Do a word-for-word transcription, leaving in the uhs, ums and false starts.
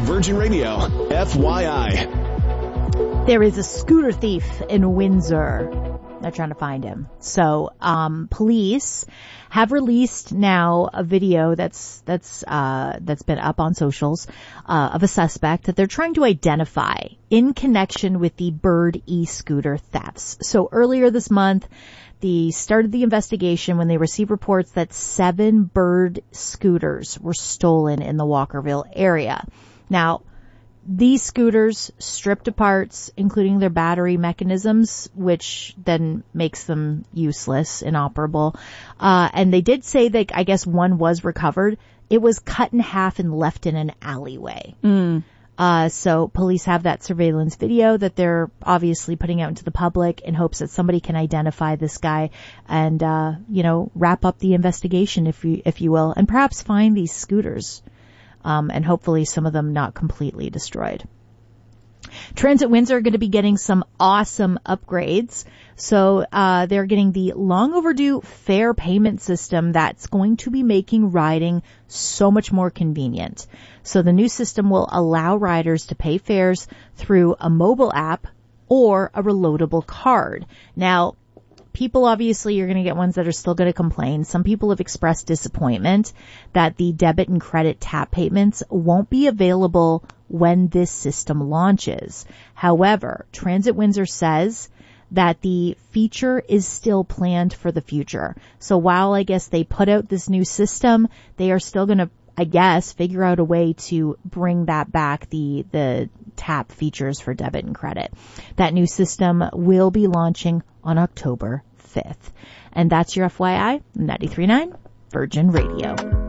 Virgin Radio, F Y I. There is a scooter thief in Windsor. They're trying to find him. So, um, police have released now a video that's, that's, uh, that's been up on socials, uh, of a suspect that they're trying to identify in connection with the Bird e-scooter thefts. So earlier this month, they started the investigation when they received reports that seven Bird scooters were stolen in the Walkerville area. Now, these scooters stripped to parts, including their battery mechanisms, which then makes them useless, inoperable. Uh, and they did say that, I guess one was recovered. It was cut in half and left in an alleyway. Mm. Uh, so police have that surveillance video that they're obviously putting out into the public in hopes that somebody can identify this guy and, uh, you know, wrap up the investigation, if you, if you will, and perhaps find these scooters. Um, and hopefully some of them not completely destroyed. Transit Windsor are going to be getting some awesome upgrades. So, uh, they're getting the long overdue fare payment system that's going to be making riding so much more convenient. So the new system will allow riders to pay fares through a mobile app or a reloadable card. Now, people, obviously, you're going to get ones that are still going to complain. Some people have expressed disappointment that the debit and credit tap payments won't be available when this system launches. However, Transit Windsor says that the feature is still planned for the future. So while I guess they put out this new system, they are still going to, I guess, figure out a way to bring that back, the, the tap features for debit and credit. That new system will be launching on October fifth. And that's your F Y I, ninety-three point nine Virgin Radio.